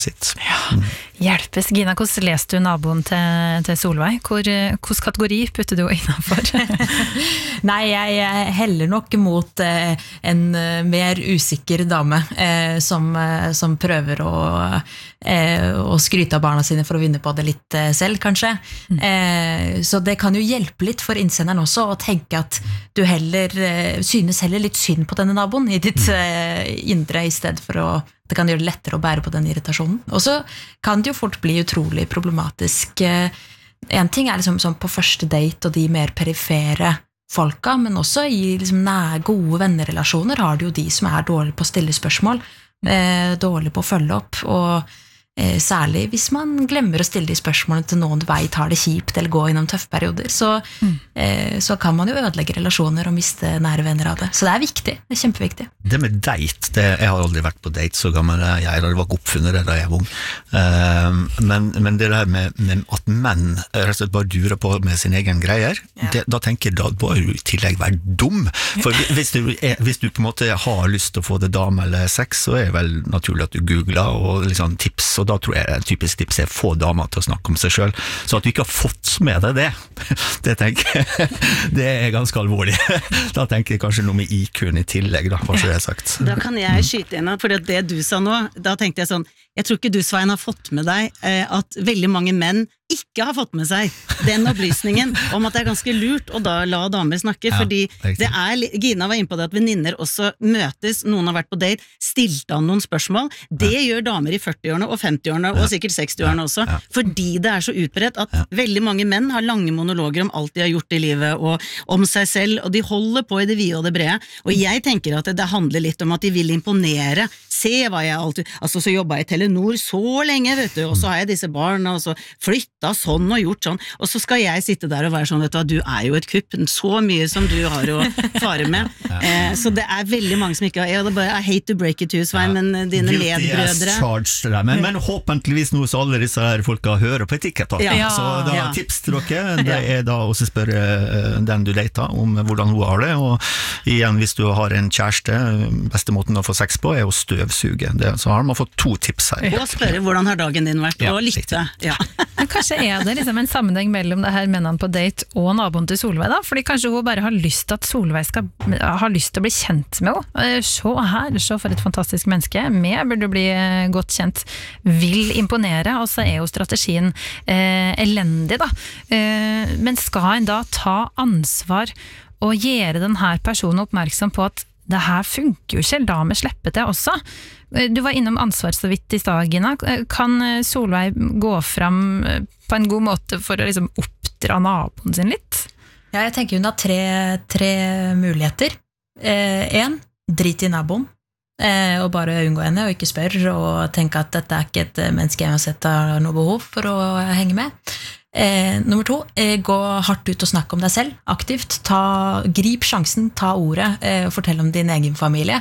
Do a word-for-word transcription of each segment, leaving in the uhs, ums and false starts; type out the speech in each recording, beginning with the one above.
sitt. Ja, hjelpes. Gina, hvordan leste du naboen til, til Solveig? Hvor, hvordan kategori putter du innenfor? Nei, jeg heller nok mot eh, en mer usikker dame eh, som, eh, som prøver å, eh, å skryte av barna sine for å vinne på det litt eh, selv, kanskje. Mm. Eh, så det kan jo hjelpe litt for innsenderen også å tenke at du heller eh, synes heller litt synd på denne naboen i ditt eh, indre, i stedet for å det kan gjøre det lettere å bære på den irritasjonen. Og så kan det jo fort bli utrolig problematisk. En ting er liksom sånn på første date og de mer perifere folka, men også i liksom nære, gode vennerelasjoner har du jo de som er dårlige på å stille spørsmål, eh, dårlige på å følge opp, og eh, særlig hvis man glemmer å stille de spørsmålene til noen du vet har det kjipt eller går gjennom tøffe perioder, så, mm. eh, så kan man jo ødelegge relasjoner og miste nære venner av det. Så det er viktig, det er kjempeviktig. Det med date, det, jeg har aldri vært på date så gammel jeg er, det var ikke oppfunnet det da jeg var ung. Uh, men, men det der med, med at menn rett og slett bare durer på med sin egen greier, ja. det, da tenker jeg da bør du i tillegg være dum. For hvis du, er, hvis du på en måte har lyst til å få det dame eller sex, så er det vel naturlig at du googler og liksom tips, og da tror jeg et typisk tips er få damer til å snakke om seg selv. Så at du ikke har fått med deg det, det tenker jeg, det er ganske alvorlig. Da tenker jeg kanskje noe med I Q-en i tillegg, da, hva så jeg sagt. Da kan jeg skyte inn, for det du sa nå, da tenkte jeg sånn, jeg tror ikke du, Svein, har fått med deg eh, at veldig mange menn ikke har fått med seg den opplysningen om at det er ganske lurt å da la damer snakke, ja, fordi det er, Gina var inne på det at venninner også møtes, noen har vært på date, stilt an noen spørsmål, det ja. Gjør damer i førtiårene og femtiårene og sikkert sekstiårene også, ja. Fordi det er så utbredt at ja. Veldig mange menn har lange monologer om alt de har gjort i livet og om seg selv, og de holder på i det vide og det brede, og jeg tenker at det, det handler litt om at de vil imponere, se hva jeg alltid, altså så jobbet jeg i Telenor så lenge, vet du, og så har jeg disse barna, og så flytta sånn og gjort sånn, og så skal jeg sitte der og være sånn, vet du hva, du er jo et kupp, så mye som du har å fare med. Eh, så det er veldig mange som ikke har, jeg, bare, I hate to break it to you, Svein, ja. Men dine medbrødre. Charged, men, men håpentligvis nå så alle disse her folka hører på etiketter. Ja. Så da ja. Tips til dere, det er da også spørre den du leter om hvordan hun har det, og igjen, hvis du har en kjæreste, beste måten å få sex på er å støvsuge. Det, så har man fått to tips her. Og spørre hvordan har dagen din vært, ja, og lytte. Ja. Men kanskje er det liksom en sammenheng mellom det her mennene på date og naboen til Solveig da, fordi kanskje hun bare har lyst til at Solveig skal ha lyst til å bli kjent med henne. Se her, se for et fantastisk menneske, med burde bli godt kjent, vil imponere, og så er jo strategien eh, elendig da. Eh, men skal en da ta ansvar og gjøre den her personen oppmerksom på at det her funker jo ikke, la meg slippe til også. Du var innom ansvar så vidt i stad, Gina. Kan Solveig gå fram på en god måte for å liksom oppdra naboen sin litt? Ja, jeg tenker hun har tre, tre muligheter. Eh, en, drit i naboen. Eh, og bare unngå henne og ikke spørre og tenke at dette er ikke et menneske jeg har sett har noe behov for å henge med. Eh, nummer to, eh, gå hardt ut og snakke om deg selv, aktivt, ta, grip sjansen, ta ordet, eh, og fortell om din egen familie.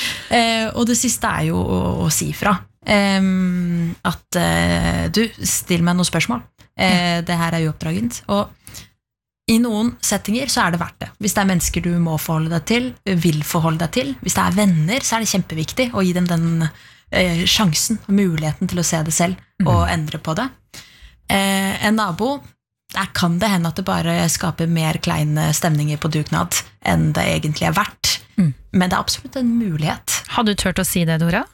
Eh, og det siste er jo å, å si fra. Eh, at eh, du, still meg noen spørsmål. Eh, det her er jo oppdragent. Og i noen settinger så er det verdt det. Hvis det er mennesker du må forholde deg til, vil forholde deg til, hvis det er venner, så er det kjempeviktig å gi dem den eh, sjansen, muligheten til å se det selv, og endre på det. Eh, en nabo, der kan det hende at det bare skaper mer kleine stemninger på dugnad enn det egentlig er verdt. Mm. Men det er absolutt en mulighet. Har du tørt å si det, Dora?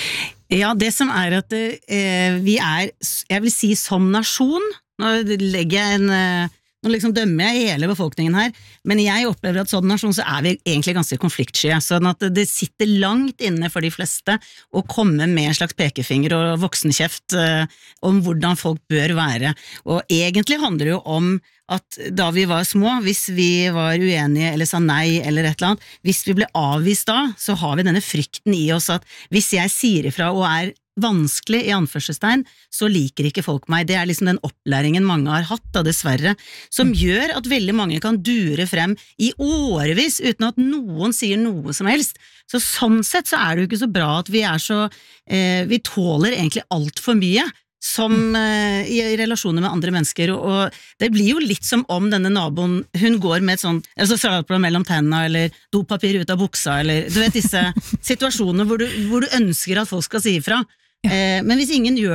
Ja, det som er at eh, vi er, jeg vil si som nasjon, nå legger jeg en... Eh, Nå liksom dømmer jeg hele befolkningen her, men jeg opplever at sånn nasjon så er vi egentlig ganske konfliktsky, sånn at det sitter langt inne for de fleste å komme med en slags pekefinger og voksenkjeft eh, om hvordan folk bør være. Og egentlig handler det jo om at da vi var små, hvis vi var uenige eller sa nei eller et eller annet, hvis vi ble avvist da, så har vi denne frykten i oss at hvis jeg sier ifra og er vanskelig i anførselstegn, så liker ikke folk meg. Det er liksom den opplæringen mange har hatt, da, dessverre, som gjør at veldig mange kan dure frem i årevis uten at noen sier noe som helst. Så sånn sett så er det jo ikke så bra at vi er så, eh, vi tåler egentlig alt for mye som eh, i relasjoner med andre mennesker, og det blir jo litt som om denne naboen, hun går med et sånn, altså salatblad mellom tennene, eller dopapir ut av buksa, eller du vet disse situasjonene hvor du, hvor du ønsker at folk skal si ifra. Eh, men hvis ingen gjør